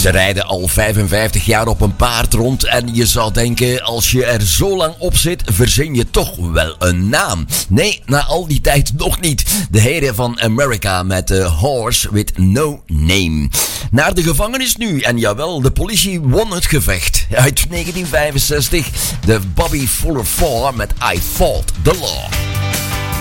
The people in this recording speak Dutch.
Ze rijden al 55 jaar op een paard rond en je zou denken, als je er zo lang op zit, verzin je toch wel een naam. Nee, na al die tijd nog niet. De heren van America met de Horse with No Name. Naar de gevangenis nu. En jawel, de politie won het gevecht. Uit 1965, de Bobby Fuller 4 met I Fought the Law.